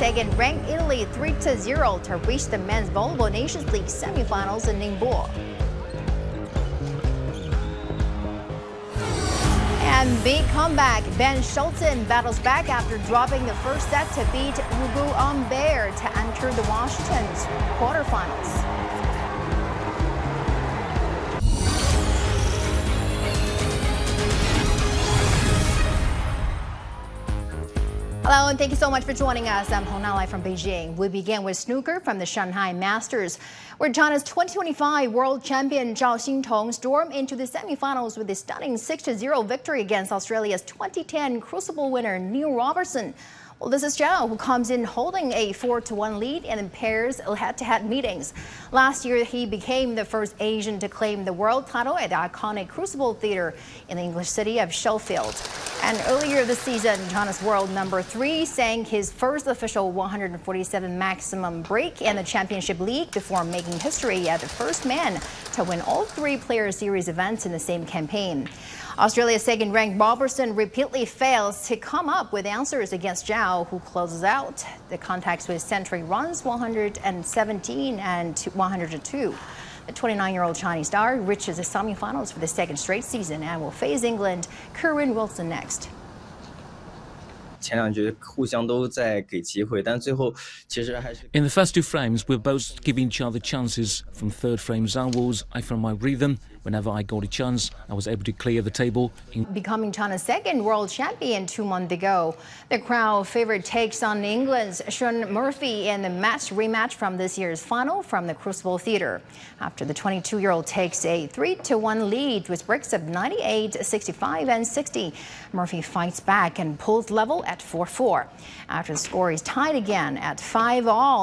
second-ranked Italy 3-0 to reach the Men's Volleyball Nations League semifinals in Ningbo. And big comeback. Ben Shelton battles back after dropping the first set to beat Ugo Humbert to enter the Washington's quarterfinals. Hello and thank you so much for joining us. I'm Hong Na live from Beijing. We begin with snooker from the Shanghai Masters, where China's 2025 world champion Zhao Xintong stormed into the semifinals with a stunning 6-0 victory against Australia's 2010 Crucible winner Neil Robertson. Well, this is Zhao, who comes in holding a 4-1 lead and in pairs head-to-head meetings. Last year, he became the first Asian to claim the world title at the iconic Crucible Theatre in the English city of Sheffield. And earlier this season, China's world number 3 sank his first official 147 maximum break in the Championship League before making history as the first man to win all 3 Player Series events in the same campaign. Australia's second-ranked Robertson repeatedly fails to come up with answers against Zhao, who closes out the contacts with century runs 117 and 102. The 29-year-old Chinese star reaches the semifinals for the second straight season and will face England Kerwin Wilson next. 前两局互相都在给机会，但最后其实还是。 In the first 2 frames, we're both giving each other chances. From third frame onwards, I found my rhythm. Whenever I got a chance, I was able to clear the table. Becoming China's second world champion 2 months ago, the crowd favorite takes on England's Shaun Murphy in the rematch from this year's final from the Crucible Theatre. After the 22-year-old takes a 3-1 lead with breaks of 98, 65, and 60, Murphy fights back and pulls level at 4-4. After the score is tied again at 5-all.